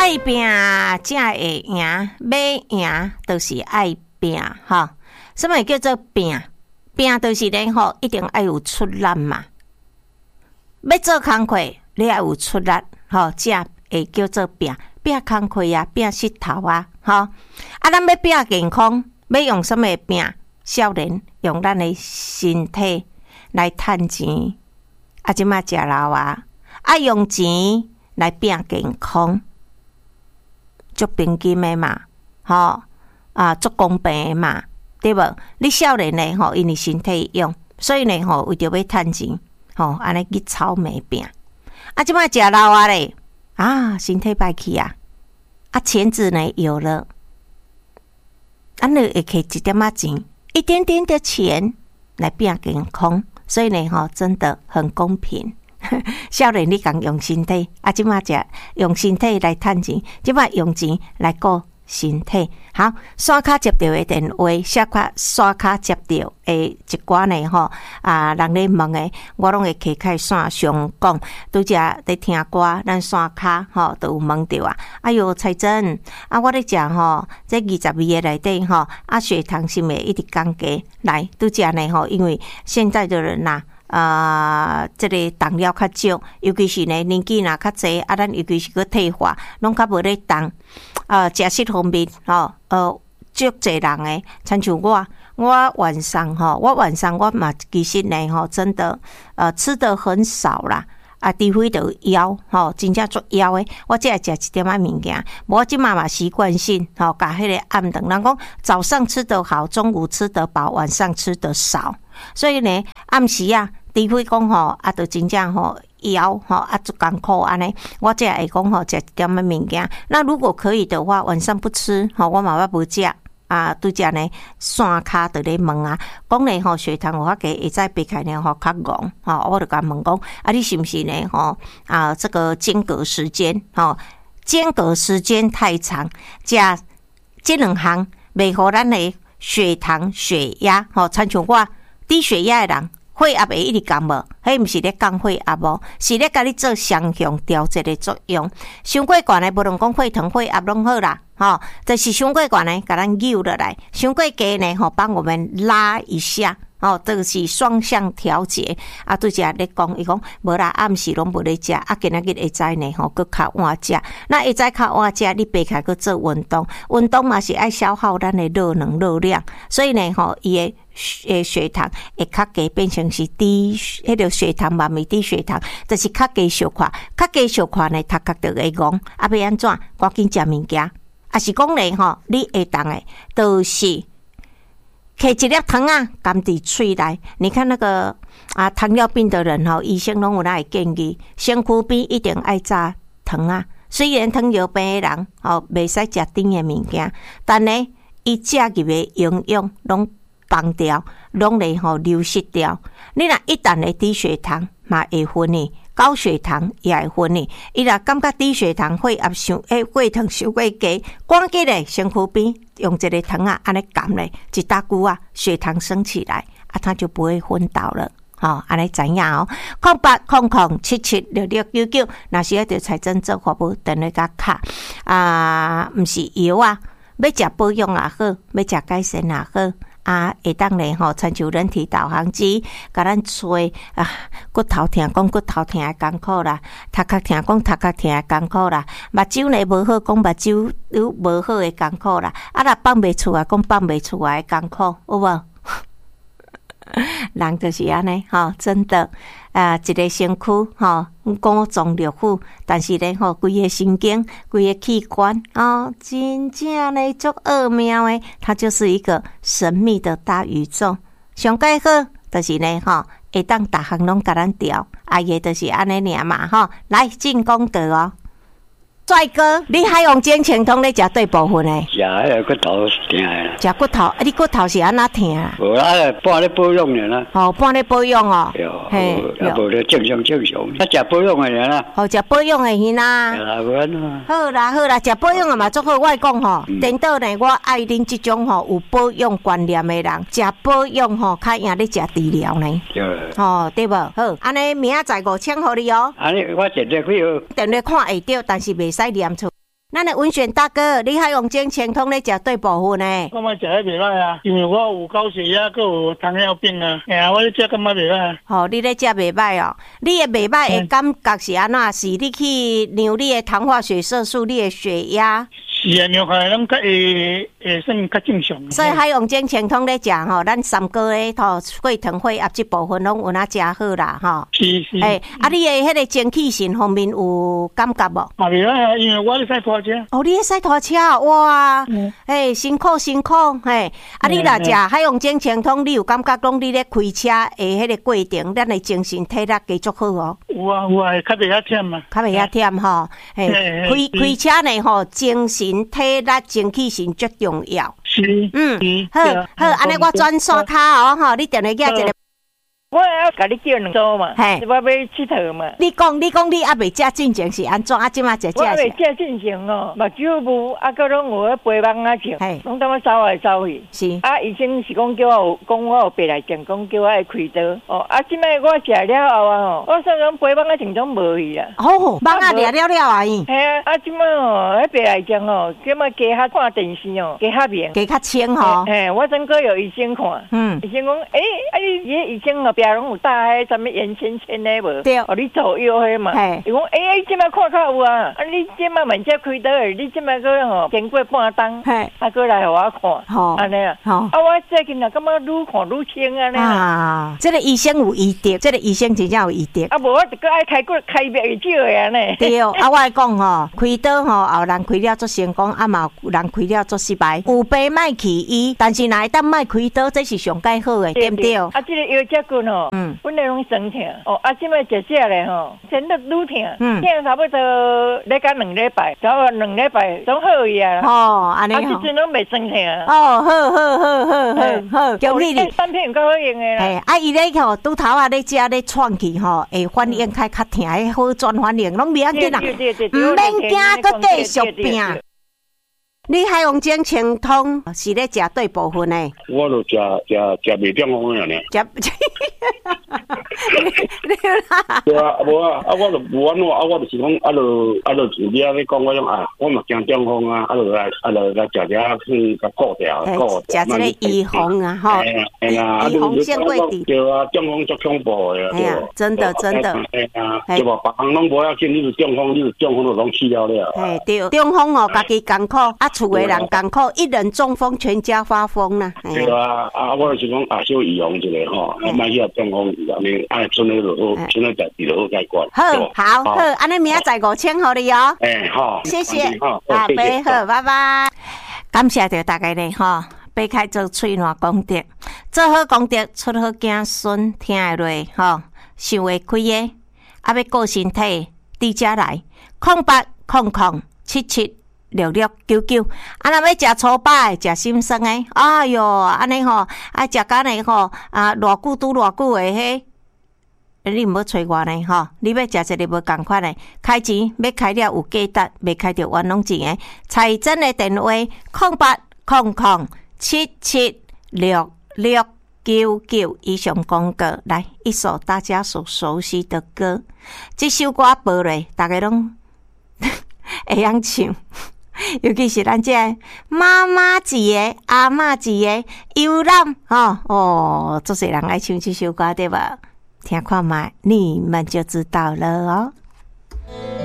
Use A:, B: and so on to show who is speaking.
A: 爱拼才会赢，要赢就是爱拼哈。什么叫做拼？拼就是咧吼，一定要有出力嘛。要做工课，你要有出力吼，才会叫做拼。拼工课啊，拼膝头啊，吼啊，咱要拼健康，要用什么拼？少年用咱的身体来赚钱，啊，即马食老啊，用钱来拼健康，足平均的嘛，吼啊，足公平的嘛，对无？你少年呢，吼，因为身体用，所以呢，吼，为着要赚钱，吼，安尼去操没拼，啊，即马食老啊咧，啊，身体歹去啊，啊，钱子呢有了，啊，你会摕一点仔钱。一点点的钱来变健康，所以呢，吼，真的很公平。少年你讲用身体，啊，即马只用身体来赚钱，即马用钱来顾身体。好，线卡接到的电话，线卡接到的一寡呢，吼啊，人咧问的，我拢会开开线上讲，拄则咧听歌，咱线卡吼都有问到啊。哎哟，彩珍啊，我咧讲吼，这22个内底吼，啊，血糖是咪一直降低？来，拄则呢吼，因为现在的人呐。这个糖尿较少，尤其是呢年纪若较济，啊，咱尤其是个退化，拢较无咧动。食食方面，足侪人诶，亲像我晚上我嘛其实呢真的吃得很少啦。啊，除非就枵真正足枵诶，我只会食一点仔物件。我即嘛习惯性甲迄个暗顿，人讲早上吃得好，中午吃得饱，晚上吃得少。所以呢，暗时啊，除非讲就真正枵足艰苦安尼，我只会讲食一点仔物件。那如果可以的话，晚上不吃我嘛无食。啊，拄则呢，线卡就咧问啊，讲咧血糖有法低，会使爬开呢较戆我就甲问讲，啊，你是不是呢这个间隔时间间隔时间太长，食这两项袂互咱的血糖、血压亲像我低血压的人。血压会一直降无，迄毋是咧降血压无，是咧甲你做双向调节的作用。伤过悬的，无论讲血糖、血压拢好啦，就是伤过悬的，甲咱扭落来；伤过低呢，帮我们拉一下。这个是双向调节啊！拄则咧讲，伊讲无啦，暗时拢无咧食，啊，今仔日会知呢，佮较晚食。那会知较晚食，你爬起来佮做运动，运动嘛是爱消耗咱的热能热量，所以呢，伊的血糖会较低，变成是低，迄个血糖嘛咪低血糖，就是较低小块，较低小块呢，头壳就会戆，啊，要安怎？赶紧食物件，啊是讲咧，你会当的，都是。摕一粒糖啊，含伫喙内。你看那个糖尿病的人医生拢有来建议，身躯边一定爱炸糖啊。虽然糖尿病的人袂使食甜的物件，但呢，伊食入的营养拢放掉，拢会流失掉。你若一旦的低血糖嘛会分呢，高血糖也会分呢。伊若感觉低血糖血糖伤过低，赶紧咧身躯边。用这个糖安尼含咧，一大股血糖升起来他就不会昏倒了。安尼知影0800776699，若是要着财政做服务，电话甲卡毋是药啊，要食保养也好，要食改善也好。会当咧亲像人体导航机，甲咱吹骨头疼讲骨头疼的艰苦啦，头壳疼讲头壳疼的艰苦啦，目睭呢无好讲目睭有无好的艰苦啦，若放袂出来讲放袂出来的艰苦，有无？人就是安尼真的一个身躯五脏六腑，但是呢规个神经、规个器官真正呢足奥妙的，它就是一个神秘的大宇宙。上介好就是呢会当逐项拢甲咱调，伊就是安尼尔嘛来进功德帅哥，你海洋煎青通咧食对部分诶？
B: 食迄个骨头疼诶。
A: 食骨头，你骨头是安怎疼啊？
B: 无啦，半咧保养尔啦。
A: 半咧保养
B: 嘿，也无咧正常。食保养诶尔啦。
A: 食保养诶尔啦。
B: 无安怎？
A: 好啦，食保养诶嘛足好。我讲颠倒呢，我爱恁即种有保养观念诶人，食保养较赢咧食治疗呢。对无？好，安尼明仔载5000互你哦。
B: 安尼我电话开
A: 电话看会到，但是袂使念出。 咱的文选大哥，你还用精清通咧食对部分呢？
C: 我嘛食得袂歹啊，因为我有高血压，佮有糖尿病啊。哎呀，我咧食感觉袂歹。
A: 哦，你咧食袂歹哦，你的袂歹的感觉是安怎？是你去量你的糖化血色素、你的血压？
C: 是啊，量下来拢较会算较正常。
A: 所以海洋精清通咧食吼，咱3个月吼血糖、血压这部分拢有哪食好啦吼。
C: 是。
A: 你的迄个精气神方面有感觉无？
C: 嘛袂歹啊，因为我咧驶拖车。
A: 哦，你咧驶拖车哇？辛苦辛苦你若食海洋精清通，你有感觉讲你咧开车的迄个过程，咱的精神体力继续好哦。
C: 有啊，较袂遐忝啊。
A: 较袂遐忝吼，开车呢吼，精神体力、精气神最重要。
C: 是。
A: 好，安尼我转刷卡吼，你定来寄一个。
C: 我要甲你叫2组嘛，是我要佚佗嘛。
A: 你讲你还袂食进前是安怎？即马食？
C: 我还袂食进前哦，目睭无，佮拢有迄肥蚊仔症，拢当我走来走去。
A: 是。
C: 医生是讲叫我讲我有白内障，讲叫我爱开刀。哦，即摆我食了后啊，我算讲肥蚊仔症拢无去啦。
A: 哦，蚊仔掠了啊伊。
C: 系啊，即摆哦，迄白内障哦，即摆加较看电视哦，加较明，
A: 加较清吼。
C: 我整个有医生看，医生讲，伊医生哦。拢有带迄什么圆圈圈的无？
A: 对，
C: 哦，你左右迄嘛。伊讲，即摆看较有啊，你即摆慢只开刀的，你即摆个吼经过半冬，过来互我看，安尼啊。我最近啊，感觉愈看愈清安尼
A: 啊。这个医生有医德，这个医生真正有医德。
C: 无我就搁爱开药少的安尼。
A: 对，我讲吼，开刀吼，有人开了做成功，嘛有人开了做失败。有病莫去医，但是若会当莫开刀，这是上介好的，对不对？
C: 这个腰脊骨吼。本来拢酸痛，即摆食咧吼，真的愈痛，痛差不多咧甲2礼拜，然后2礼拜总好去啊。
A: 安尼
C: 即阵拢袂酸痛。
A: 好，恭喜你。
C: 产品有够好用的啦。
A: 伊咧吼拄头咧食咧喘气吼，会反应较疼，诶，好转反应，拢袂要紧啦，毋免惊，搁继续拼。你海洋精清通是咧食对部分的？
B: 我就食袂中风了呢。对啊，无啊，我就无安怎，我就是讲，就你咧讲我种我嘛惊中风啊，就来食去甲顾掉，
A: 食这个预防啊，吼，预防先过底。
B: 对啊，中风足恐怖的。哎
A: 呀，真的。
B: 哎呀，对吧？别人拢无要紧，你是中风就拢去了。
A: 对，中风哦，家己艰苦，厝的人艰苦，一人中风，全家发疯啦。
B: 对啊，我就是讲小预防一下吼，莫去中风，安尼剩咧就好，剩咧代志就好解决。
A: 好，安尼明仔载5,000互你哦。
B: 好，
A: 谢谢，好，拜拜。感谢着大家咧吼，掰开做喙烂功德，做好功德，出好子孙，听会落吼，想会开的，要顾身体，伫遮来0800776699。若要食粗饱的，食心酸的，哎哟，安尼吼，食干呢吼，偌久拄偌久的迄。你毋要找我呢吼，你要食一个无共款的，开钱要开了有价值，袂开着冤枉钱的。财政的电话0800776699。以上广告来一首大家所熟悉的歌，这首歌播咧，大家拢会晓唱。尤其是咱这妈妈级的、阿嬷级的、游览足侪人爱唱这首歌对吧？听看嘛，你们就知道了哦。